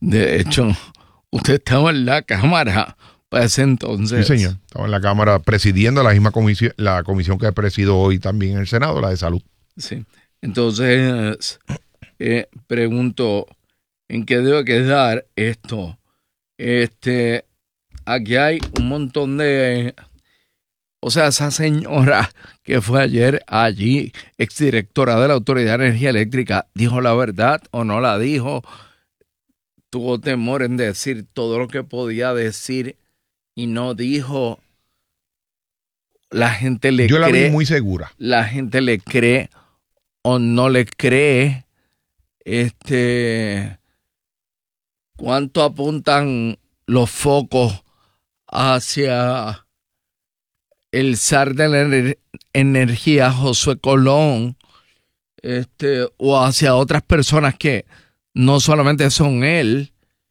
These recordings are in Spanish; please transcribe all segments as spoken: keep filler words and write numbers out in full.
De hecho, usted estaba en la Cámara para ese entonces. Sí, señor. Estaba en la Cámara presidiendo la misma comisión, la comisión que presido hoy también en el Senado, la de Salud. Sí. Entonces, eh, pregunto, ¿en qué debe quedar esto? Este, aquí hay un montón de... O sea, esa señora que fue ayer allí, exdirectora de la Autoridad de Energía Eléctrica, ¿dijo la verdad o no la dijo? Tuvo temor en decir todo lo que podía decir y no dijo. La gente le Yo la cree. vi muy segura. La gente le cree o no le cree. Este, ¿cuánto apuntan los focos hacia el zar de la ener- energía, Josué Colón, este, o hacia otras personas que no solamente son él?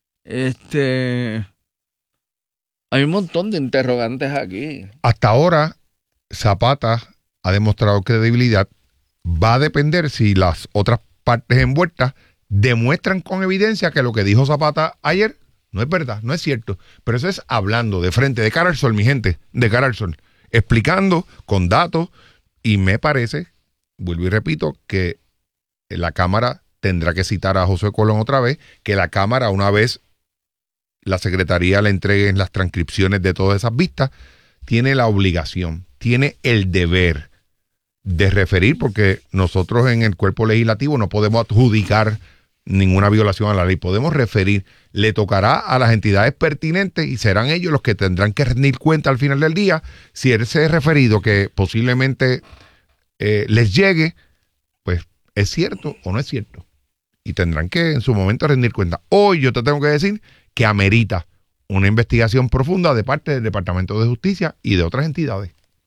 Este, hay un montón de interrogantes aquí. Hasta ahora, Zapata ha demostrado credibilidad. Va a depender si las otras partes envueltas demuestran con evidencia que lo que dijo Zapata ayer no es verdad, no es cierto. Pero eso es hablando de frente, de cara al sol, mi gente, de cara al sol. Explicando con datos, y me parece, vuelvo y repito, que la Cámara tendrá que citar a Josué Colón otra vez, que la Cámara, una vez la Secretaría le entregue las transcripciones de todas esas vistas, tiene la obligación, tiene el deber de referir, porque nosotros en el cuerpo legislativo no podemos adjudicar ninguna violación a la ley, podemos referir, le tocará a las entidades pertinentes y serán ellos los que tendrán que rendir cuenta al final del día si ese referido que posiblemente eh, les llegue, pues es cierto o no es cierto, y tendrán que en su momento rendir cuenta. Hoy yo te tengo que decir que amerita una investigación profunda de parte del Departamento de Justicia y de otras entidades.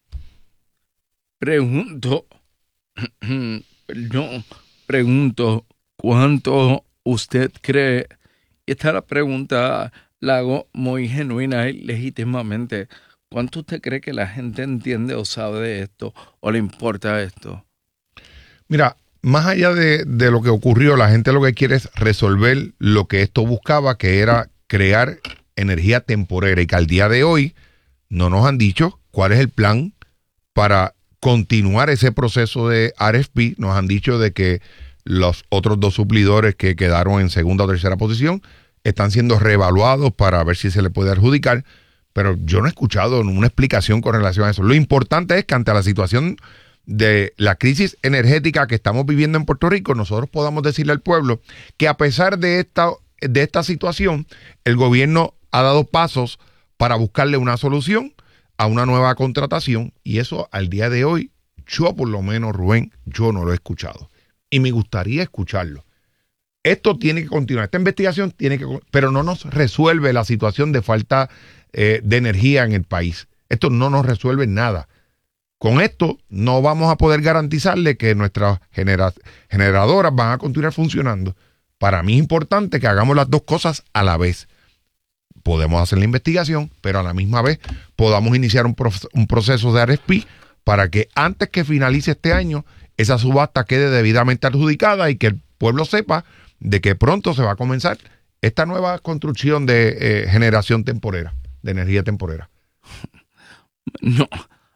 Pregunto, perdón, pregunto, ¿cuánto usted cree? Y esta es la pregunta, la hago muy genuina y legítimamente. ¿Cuánto usted cree que la gente entiende o sabe de esto o le importa esto? Mira, más allá de, de lo que ocurrió, la gente lo que quiere es resolver lo que esto buscaba, que era crear energía temporera, y que al día de hoy no nos han dicho cuál es el plan para continuar ese proceso de R F P. Nos han dicho de que los otros dos suplidores que quedaron en segunda o tercera posición están siendo reevaluados para ver si se le puede adjudicar, pero yo no he escuchado una explicación con relación a eso. Lo importante es que ante la situación de la crisis energética que estamos viviendo en Puerto Rico, nosotros podamos decirle al pueblo que a pesar de esta, de esta situación, el gobierno ha dado pasos para buscarle una solución a una nueva contratación, y eso al día de hoy, yo por lo menos, Rubén, yo no lo he escuchado. Y me gustaría escucharlo. Esto tiene que continuar, esta investigación tiene que, pero no nos resuelve la situación de falta eh, de energía en el país. Esto no nos resuelve nada. Con esto no vamos a poder garantizarle que nuestras genera- generadoras van a continuar funcionando. Para mí es importante que hagamos las dos cosas a la vez. Podemos hacer la investigación, pero a la misma vez podamos iniciar un, pro- un proceso de R F P para que antes que finalice este año, esa subasta quede debidamente adjudicada y que el pueblo sepa de que pronto se va a comenzar esta nueva construcción de eh, generación temporera, de energía temporera. No,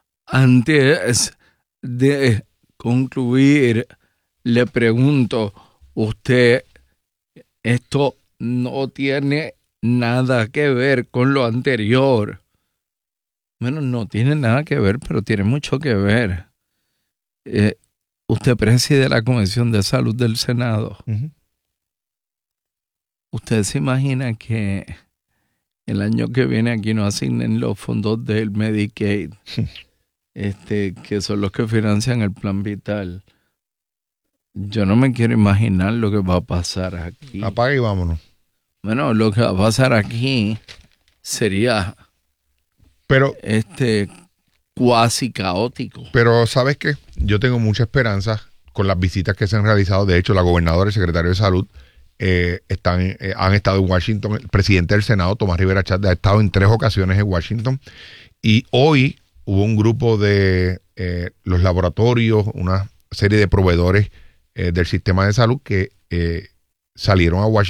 antes de concluir, le pregunto, usted, esto no tiene nada que ver con lo anterior. Bueno, no tiene nada que ver, pero tiene mucho que ver. Eh, usted preside la Comisión de Salud del Senado. Uh-huh. ¿Usted se imagina que el año que viene aquí no asignen los fondos del Medicaid, este, que son los que financian el plan vital? Yo no me quiero imaginar lo que va a pasar aquí. Apaga y vámonos. Bueno, lo que va a pasar aquí sería pero, este cuasi caótico. Pero, ¿sabes qué? Yo tengo mucha esperanza con las visitas que se han realizado. De hecho, la gobernadora y el secretario de Salud eh, están, eh, han estado en Washington. El presidente del Senado, Tomás Rivera Chatz, ha estado en tres ocasiones en Washington. Y hoy hubo un grupo de eh, los laboratorios, una serie de proveedores eh, del sistema de salud que eh, salieron a Washington